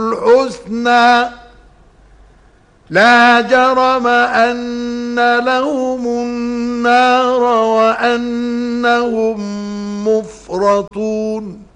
الحسنى لا جرم أن لهم النار وأنهم مفرطون